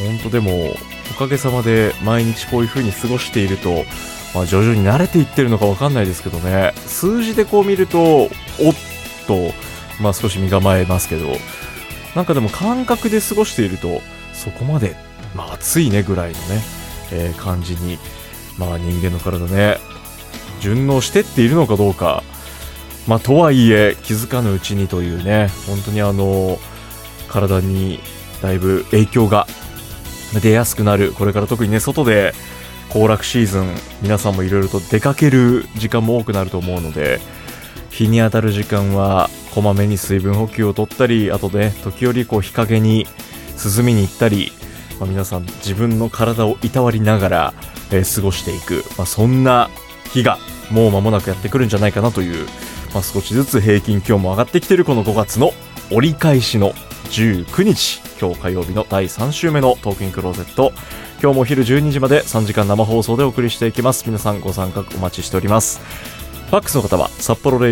本当でもおかげさまで毎日こういう風に過ごしていると、徐々に慣れていってるのか分かんないですけどね、数字でこう見るとおっと、少し身構えますけど、なんかでも感覚で過ごしているとそこまで、暑いねぐらいのね、感じに、人間の体ね順応してっているのかどうか、とはいえ気づかぬうちにというね、本当に体にだいぶ影響が出やすくなる、これから特にね外で行楽シーズン、皆さんもいろいろと出かける時間も多くなると思うので、日に当たる時間はこまめに水分補給を取ったり、あとね時折日陰に涼みに行ったり、皆さん自分の体をいたわりながら、過ごしていく、そんな日がもう間もなくやってくるんじゃないかなという、少しずつ平均気温も上がってきているこの5月の折り返しの19日、今日火曜日の第3週目のトークインクローゼット、今日もお昼12時まで3時間生放送でお送りしていきます。皆さんご参加お待ちしております。ファックスの方は札幌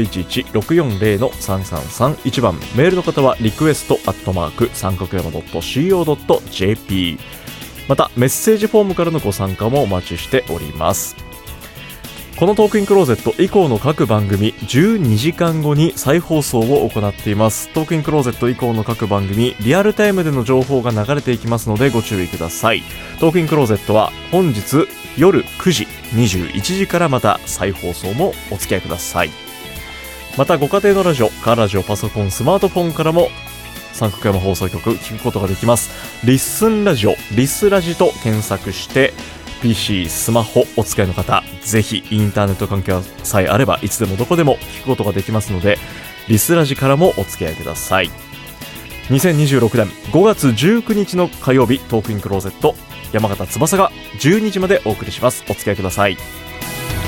011-640-3331 番、メールの方はリクエスト三角山 .co.jp、 またメッセージフォームからのご参加もお待ちしております。このトークインクローゼット以降の各番組12時間後に再放送を行っています。トークインクローゼット以降の各番組リアルタイムでの情報が流れていきますのでご注意ください。トークインクローゼットは本日夜9時21時からまた再放送もお付き合いください。またご家庭のラジオ、カーラジオ、パソコン、スマートフォンからも三角山放送局聞くことができます。リッスンラジオ、リスラジと検索して PC、スマホお使いの方、ぜひインターネット環境さえあればいつでもどこでも聞くことができますので、リスラジからもお付き合いください。2026年5月19日の火曜日、トークインクローゼット、山形翼が12時までお送りします。お付き合いください。